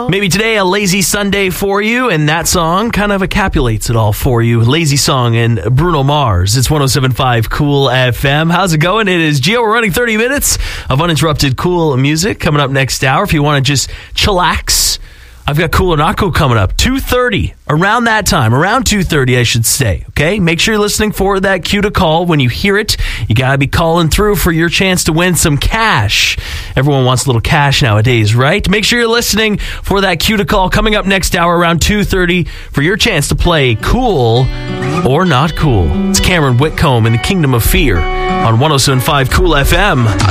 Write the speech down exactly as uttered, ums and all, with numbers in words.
Maybe today a lazy Sunday for you, and that song kind of encapsulates it all for you. Lazy Song and Bruno Mars. It's one oh seven point five Cool F M. How's it going? It is Gio. We're running thirty minutes of uninterrupted cool music coming up next hour. If you want to just chillax, I've got Cool or Not Cool coming up. two thirty, around that time, around two thirty, I should say. Okay? Make sure you're listening for that cue to call. When you hear it, you got to be calling through for your chance to win some cash. Everyone wants a little cash nowadays, right? Make sure you're listening for that cue to call coming up next hour around two thirty for your chance to play Cool or Not Cool. It's Cameron Whitcomb in the Kingdom of Fear on one oh seven point five Cool F M.